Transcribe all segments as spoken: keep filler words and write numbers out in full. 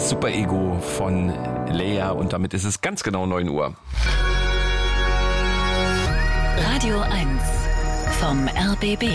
Super-Ego von Leia und damit ist es ganz genau neun Uhr. Radio eins vom R B B.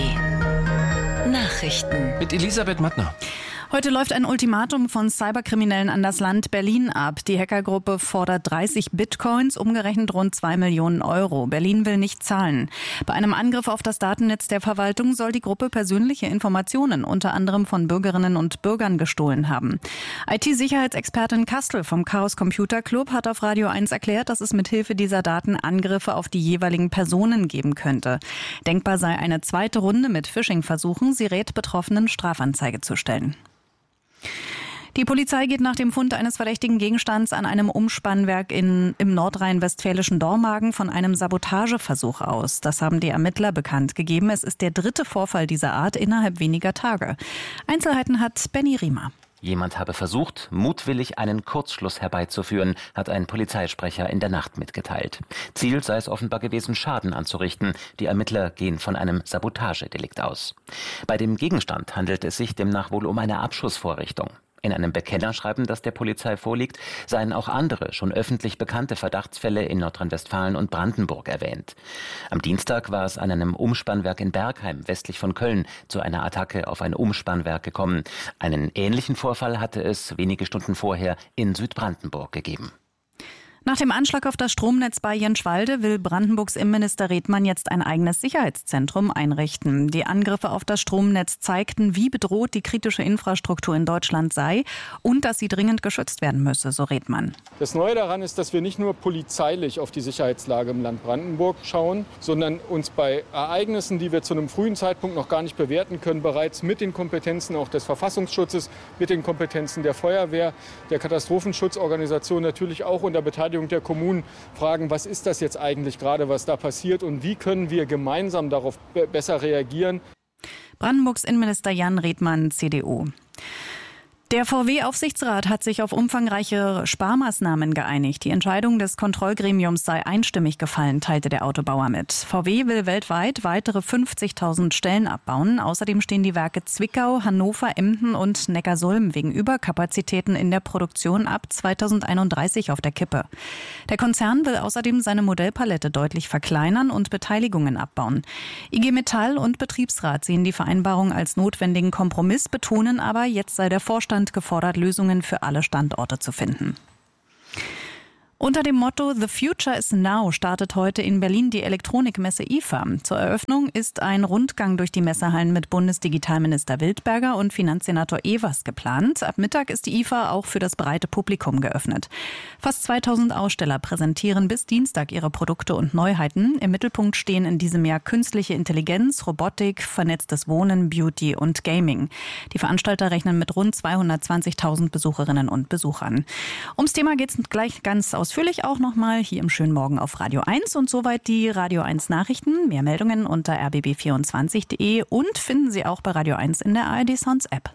Nachrichten mit Elisabeth Mattner. Heute läuft ein Ultimatum von Cyberkriminellen an das Land Berlin ab. Die Hackergruppe fordert dreißig Bitcoins, umgerechnet rund zwei Millionen Euro. Berlin will nicht zahlen. Bei einem Angriff auf das Datennetz der Verwaltung soll die Gruppe persönliche Informationen, unter anderem von Bürgerinnen und Bürgern, gestohlen haben. I T-Sicherheitsexpertin Kastel vom Chaos Computer Club hat auf Radio eins erklärt, dass es mithilfe dieser Daten Angriffe auf die jeweiligen Personen geben könnte. Denkbar sei eine zweite Runde mit Phishing-Versuchen. Sie rät Betroffenen, Strafanzeige zu stellen. Die Polizei geht nach dem Fund eines verdächtigen Gegenstands an einem Umspannwerk in, im nordrhein-westfälischen Dormagen von einem Sabotageversuch aus. Das haben die Ermittler bekannt gegeben. Es ist der dritte Vorfall dieser Art innerhalb weniger Tage. Einzelheiten hat Benny Riemer. Jemand habe versucht, mutwillig einen Kurzschluss herbeizuführen, hat ein Polizeisprecher in der Nacht mitgeteilt. Ziel sei es offenbar gewesen, Schaden anzurichten. Die Ermittler gehen von einem Sabotagedelikt aus. Bei dem Gegenstand handelt es sich demnach wohl um eine Abschussvorrichtung. In einem Bekennerschreiben, das der Polizei vorliegt, seien auch andere, schon öffentlich bekannte Verdachtsfälle in Nordrhein-Westfalen und Brandenburg erwähnt. Am Dienstag war es an einem Umspannwerk in Bergheim, westlich von Köln, zu einer Attacke auf ein Umspannwerk gekommen. Einen ähnlichen Vorfall hatte es wenige Stunden vorher in Südbrandenburg gegeben. Nach dem Anschlag auf das Stromnetz bei Jenschwalde will Brandenburgs Innenminister Redmann jetzt ein eigenes Sicherheitszentrum einrichten. Die Angriffe auf das Stromnetz zeigten, wie bedroht die kritische Infrastruktur in Deutschland sei und dass sie dringend geschützt werden müsse, so Redmann. Das Neue daran ist, dass wir nicht nur polizeilich auf die Sicherheitslage im Land Brandenburg schauen, sondern uns bei Ereignissen, die wir zu einem frühen Zeitpunkt noch gar nicht bewerten können, bereits mit den Kompetenzen auch des Verfassungsschutzes, mit den Kompetenzen der Feuerwehr, der Katastrophenschutzorganisation, natürlich auch unter Beteiligung der Kommunen fragen, was ist das jetzt eigentlich gerade, was da passiert und wie können wir gemeinsam darauf be- besser reagieren. Brandenburgs Innenminister Jan Redmann, C D U. Der V W-Aufsichtsrat hat sich auf umfangreiche Sparmaßnahmen geeinigt. Die Entscheidung des Kontrollgremiums sei einstimmig gefallen, teilte der Autobauer mit. V W will weltweit weitere fünfzigtausend Stellen abbauen. Außerdem stehen die Werke Zwickau, Hannover, Emden und Neckarsulm wegen Überkapazitäten in der Produktion ab zweitausendeinunddreißig auf der Kippe. Der Konzern will außerdem seine Modellpalette deutlich verkleinern und Beteiligungen abbauen. I G Metall und Betriebsrat sehen die Vereinbarung als notwendigen Kompromiss, betonen aber, jetzt sei der Vorstand gefordert, Lösungen für alle Standorte zu finden. Unter dem Motto The Future is Now startet heute in Berlin die Elektronikmesse I F A. Zur Eröffnung ist ein Rundgang durch die Messehallen mit Bundesdigitalminister Wildberger und Finanzsenator Evers geplant. Ab Mittag ist die I F A auch für das breite Publikum geöffnet. Fast zweitausend Aussteller präsentieren bis Dienstag ihre Produkte und Neuheiten. Im Mittelpunkt stehen in diesem Jahr künstliche Intelligenz, Robotik, vernetztes Wohnen, Beauty und Gaming. Die Veranstalter rechnen mit rund zweihundertzwanzigtausend Besucherinnen und Besuchern. Ums Thema geht es gleich ganz aus Ausführlich auch nochmal hier im schönen Morgen auf Radio eins und soweit die Radio eins Nachrichten. Mehr Meldungen unter r b b vierundzwanzig punkt d e und finden Sie auch bei Radio eins in der A R D Sounds App.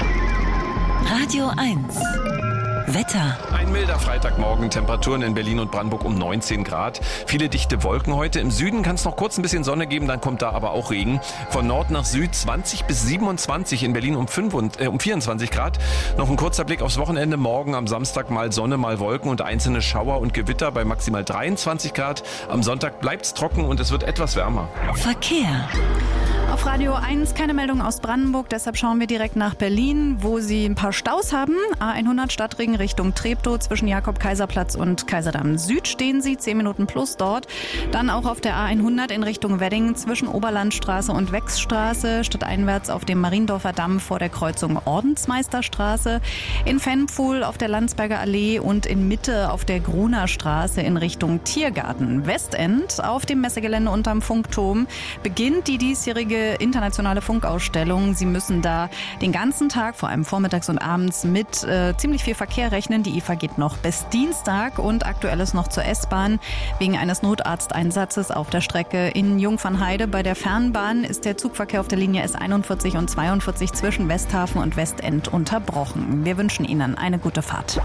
Radio eins Wetter. Ein milder Freitagmorgen, Temperaturen in Berlin und Brandenburg um neunzehn Grad. Viele dichte Wolken heute. Im Süden kann es noch kurz ein bisschen Sonne geben, dann kommt da aber auch Regen. Von Nord nach Süd zwanzig bis siebenundzwanzig, in Berlin um, fünf und, äh, um vierundzwanzig Grad. Noch ein kurzer Blick aufs Wochenende. Morgen am Samstag mal Sonne, mal Wolken und einzelne Schauer und Gewitter bei maximal dreiundzwanzig Grad. Am Sonntag bleibt es trocken und es wird etwas wärmer. Verkehr. Auf Radio eins keine Meldung aus Brandenburg, deshalb schauen wir direkt nach Berlin, wo Sie ein paar Staus haben. A hundert Stadtring Richtung Treptow zwischen Jakob-Kaiser-Platz und Kaiserdamm Süd stehen Sie, zehn Minuten plus dort. Dann auch auf der A hundert in Richtung Wedding zwischen Oberlandstraße und Wechsstraße, stadteinwärts auf dem Mariendorfer Damm vor der Kreuzung Ordensmeisterstraße. In Fennpfuhl auf der Landsberger Allee und in Mitte auf der Gruner Straße in Richtung Tiergarten. Westend auf dem Messegelände unterm Funkturm beginnt die diesjährige internationale Funkausstellung. Sie müssen da den ganzen Tag, vor allem vormittags und abends, mit äh, ziemlich viel Verkehr rechnen. Die I F A geht noch bis Dienstag und aktuell ist noch zur S-Bahn. Wegen eines Notarzteinsatzes auf der Strecke in Jungfernheide bei der Fernbahn ist der Zugverkehr auf der Linie S einundvierzig und zweiundvierzig zwischen Westhafen und Westend unterbrochen. Wir wünschen Ihnen eine gute Fahrt.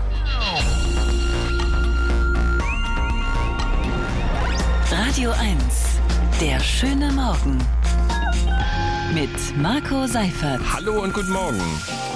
Radio eins, der schöne Morgen. Mit Marco Seifert. Hallo und guten Morgen.